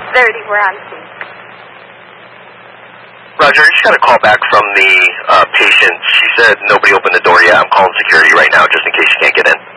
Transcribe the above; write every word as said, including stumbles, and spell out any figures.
thirty, we're on scene. Roger, I just got a call back from the uh, patient. She said nobody opened the door yet. I'm calling security right now just in case you can't get in.